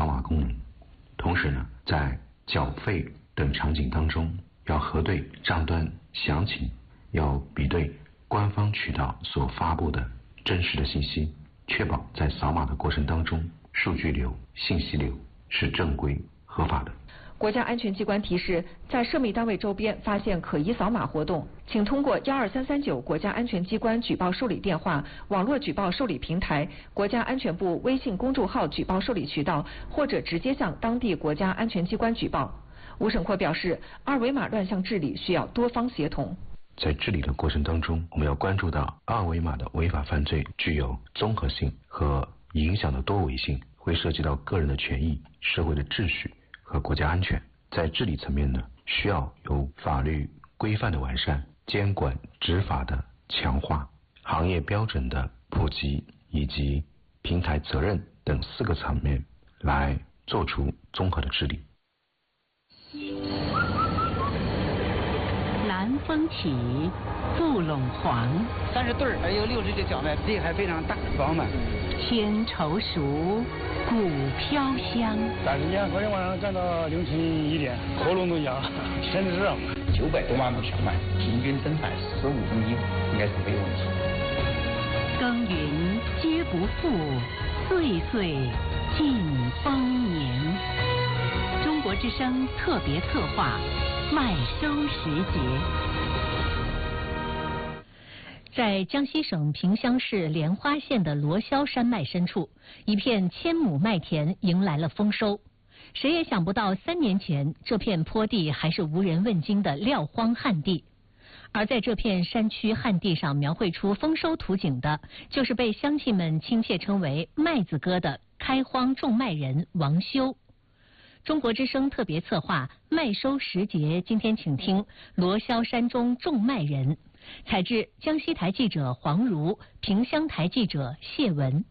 扫码功能。同时呢，在缴费等场景当中，要核对账单详情，要比对官方渠道所发布的真实的信息，确保在扫码的过程当中，数据流、信息流是正规合法的。 国家安全机关提示，在涉密单位周边发现可疑扫码活动，请通过12339国家安全机关举报受理电话、网络举报受理平台、国家安全部微信公众号举报受理渠道，或者直接向当地国家安全机关举报。吴省阔表示，二维码乱象治理需要多方协同。 在治理的过程当中，我们要关注到二维码的违法犯罪具有综合性和影响的多维性，会涉及到个人的权益、社会的秩序和国家安全。在治理层面呢，需要有法律规范的完善、监管执法的强化、行业标准的普及以及平台责任等4个层面来做出综合的治理。 南风起，雾笼黄 ，30对还有6只的小麦，这还非常大饱满。 天稠熟，谷飘香。 3时间，昨天晚上干到凌晨1点，喉咙都痒，天热。 900多万亩小麦，平均生产15公斤，应该是没有问题。 耕耘皆不负，岁岁尽丰年。中国之声特别策划，麦收时节。在江西省萍乡市莲花县的罗霄山脉深处，一片1000亩麦田迎来了丰收。谁也想不到，3年前这片坡地还是无人问津的撂荒旱地。而在这片山区旱地上描绘出丰收图景的，就是被乡亲们亲切称为“麦子哥”的开荒种麦人王修。中国之声特别策划麦收时节，今天请听罗霄山中种麦人。采制江西台记者黄如，萍乡台记者谢文。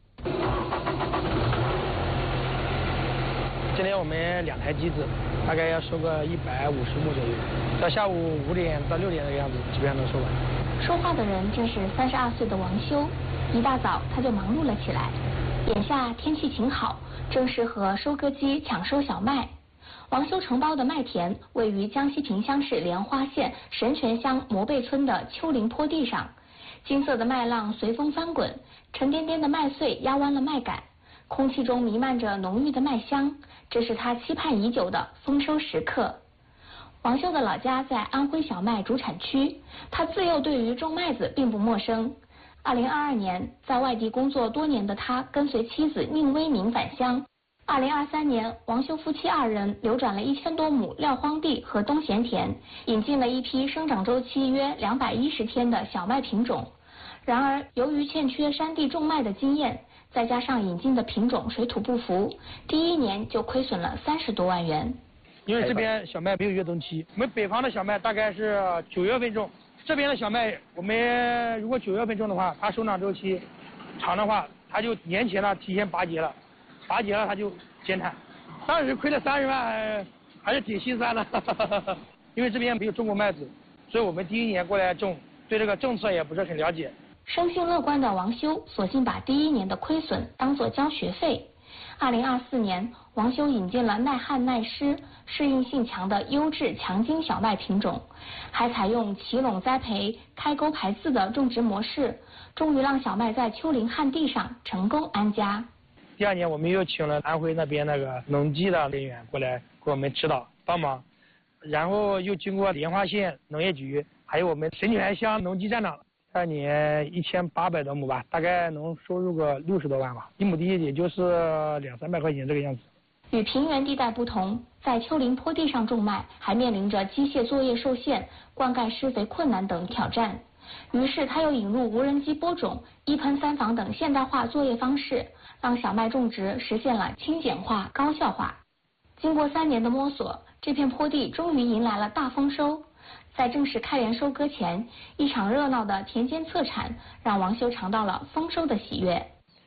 今天我们2台机子，大概要收个150亩左右，到下午5点到6点的样子，基本上能收完。 说话的人正是32岁的王修，一大早他就忙碌了起来。眼下天气晴好，正适合收割机抢收小麦。王修承包的麦田位于江西萍乡市莲花县神泉乡磨背村的丘陵坡地上，金色的麦浪随风翻滚，沉甸甸的麦穗压弯了麦秆，空气中弥漫着浓郁的麦香，这是他期盼已久的丰收时刻。王修的老家在安徽小麦主产区，他自幼对于种麦子并不陌生。2022年，在外地工作多年的他跟随妻子宁威明返乡。2023年，王修夫妻2人流转了1000多亩撂荒地和冬闲田，引进了一批生长周期约210天的小麦品种。然而，由于欠缺山地种麦的经验，再加上引进的品种水土不服，第1年就亏损了30多万元。 因为这边小麦没有越冬期，我们北方的小麦大概是9月份种，这边的小麦我们如果9月份种的话，它生长周期长的话，它就年前呢提前拔节了，拔节了它就减产。当时亏了30万，还是挺心酸的。因为这边没有种过麦子，所以我们第1年过来种，对这个政策也不是很了解。 生性乐观的王修索性把第1年的亏损当作交学费。2024年，王修引进了耐旱耐湿、适应性强的优质强筋小麦品种，还采用齐垄栽培、开沟排字的种植模式，终于让小麦在丘陵旱地上成功安家。 第2年，我们又请了安徽那边那个农技的人员过来给我们指导帮忙，然后又经过莲花县农业局，还有我们神泉乡农技站长。2年1800多亩吧，大概能收入个60多万吧，1亩地也就是200-300块钱这个样子。 与平原地带不同，在丘陵坡地上种麦还面临着机械作业受限、灌溉施肥困难等挑战。于是他又引入无人机播种、1喷3防等现代化作业方式，让小麦种植实现了轻简化、高效化。经过3年的摸索，这片坡地终于迎来了大丰收。在正式开园收割前，一场热闹的田间测产让王修尝到了丰收的喜悦。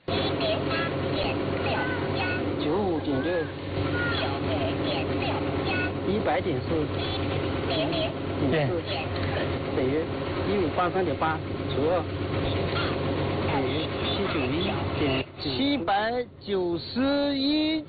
95.6，100.4，对，等于183.8除2，791.791。